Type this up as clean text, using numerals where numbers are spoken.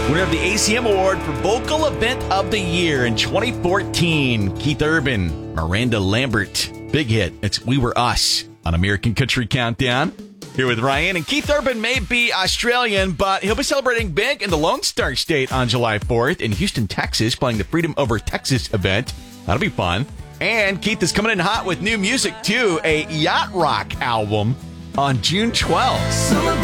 Winner of the ACM Award for Vocal Event of the Year in 2014. Keith Urban, Miranda Lambert. Big hit. It's We Were Us on American Country Countdown. Here with Ryan. And Keith Urban may be Australian, but he'll be celebrating big in the Lone Star State on July 4th in Houston, Texas, playing the Freedom Over Texas event. That'll be fun. And Keith is coming in hot with new music, too. A yacht rock album on June 12th.